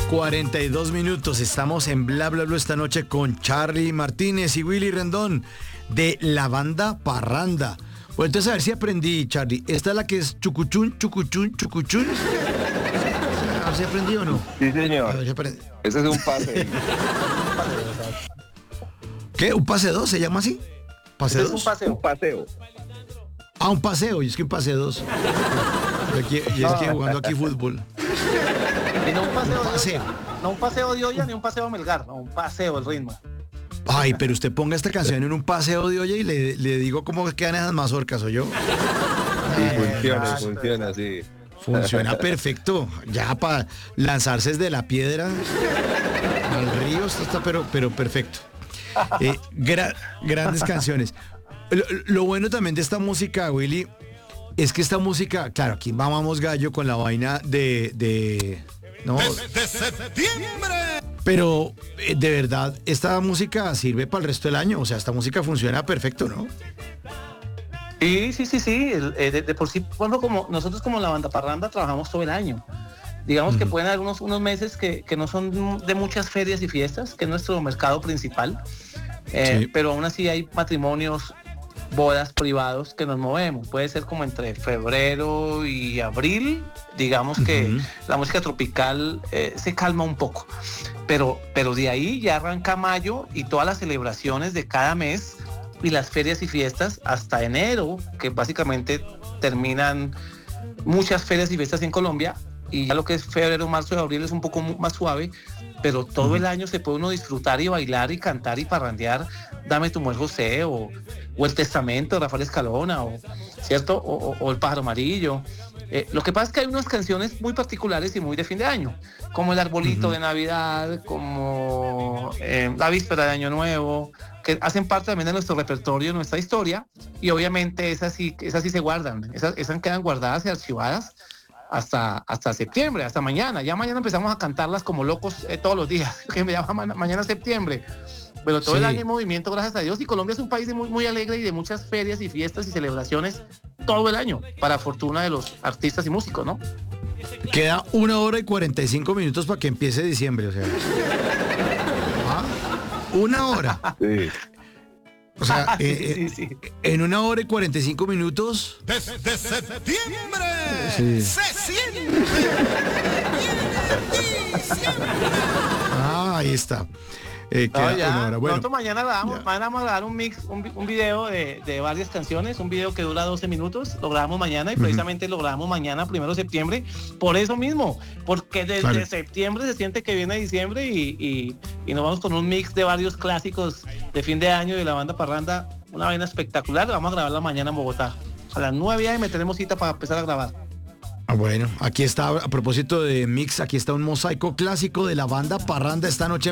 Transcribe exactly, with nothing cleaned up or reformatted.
cuarenta y dos minutos. Estamos en Bla Bla Bla esta noche con Charly Martínez y Willy Rendón de la banda Parranda. Bueno, entonces a ver si aprendí, Charly. ¿Esta es la que es chucuchún, chucuchún, chucuchún? A ver si aprendí o no. Sí, señor. A ver si aprendí. Ese es un pase. ¿Qué? ¿Un pase dos se llama así? ¿Pase Ese dos? es un paseo. Un paseo. Ah, un paseo. Y es que un pase dos. Y, aquí, y es que jugando aquí fútbol. Y no un paseo, Un de paseo. olla, no un paseo de olla ni un paseo a Melgar, no, un paseo el ritmo. Ay, pero usted ponga esta canción en un paseo de olla y le, le digo cómo quedan esas mazorcas, ¿o yo? Sí, funciona, exacto, funciona, sí. Funciona perfecto. Ya para lanzarse desde la piedra al río, esto está pero, pero perfecto. Eh, gra- grandes canciones. Lo, lo bueno también de esta música, Willy, es que esta música, claro, aquí mamamos gallo con la vaina de... de no, Desde septiembre. pero eh, de verdad, esta música sirve para el resto del año. O sea, esta música funciona perfecto, ¿no? Sí, sí, sí, sí. el- eh, de, de por sí, bueno, como nosotros como la banda Parranda trabajamos todo el año. Digamos que Ujú. pueden haber unos, unos meses que, que no son de muchas ferias y fiestas, que es nuestro mercado principal. Eh, Sí. Pero aún así hay matrimonios, bodas privados que nos movemos. Puede ser como entre febrero y abril. Digamos que Ujú. la música tropical eh, se calma un poco. Pero, pero de ahí ya arranca mayo y todas las celebraciones de cada mes y las ferias y fiestas hasta enero, que básicamente terminan muchas ferias y fiestas en Colombia, y ya lo que es febrero, marzo y abril es un poco mu- más suave, pero todo el año se puede uno disfrutar y bailar y cantar y parrandear Dame tu mujer José o, o El Testamento de Rafael Escalona o, ¿cierto? O, o- o El Pájaro Amarillo. Eh, lo que pasa es que hay unas canciones muy particulares y muy de fin de año, como El Arbolito Ujú. de Navidad, como eh, La Víspera de Año Nuevo, que hacen parte también de nuestro repertorio, de nuestra historia, y obviamente esas sí, esas sí se guardan, esas, esas quedan guardadas y archivadas hasta, hasta septiembre, hasta mañana. Ya mañana empezamos a cantarlas como locos eh, todos los días, que me llama ma- mañana septiembre. Pero todo Sí. el año en movimiento, gracias a Dios. Y Colombia es un país de muy, muy alegre y de muchas ferias y fiestas y celebraciones todo el año, para fortuna de los artistas y músicos, ¿no? Queda una hora y cuarenta y cinco minutos para que empiece diciembre, o sea. Ah, una hora. Sí. O sea, Sí, eh, sí, eh, sí. en una hora y cuarenta y cinco minutos. Desde septiembre. Sí. Se siente. Viene diciembre. Ah, ahí está. Eh, No, queda ya, una hora. Bueno, nosotros mañana grabamos, ya. mañana vamos a grabar un mix, un, vi- un video de, de varias canciones, un video que dura doce minutos, lo grabamos mañana y Ujú. precisamente lo grabamos mañana, primero de septiembre, por eso mismo, porque desde Vale. septiembre se siente que viene diciembre y, y, y nos vamos con un mix de varios clásicos de fin de año de la banda Parranda, una vaina espectacular, vamos a grabarla mañana en Bogotá. A las nueve me tenemos cita para empezar a grabar. Ah, bueno, aquí está, a propósito de mix, aquí está un mosaico clásico de la banda Parranda esta noche.